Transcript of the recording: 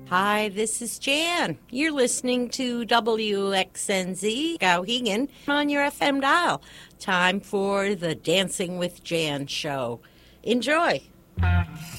Hi, this is Jan. You're listening to WXNZ Skowhegan on your FM dial. Time for the Dancing with Jan show. Enjoy.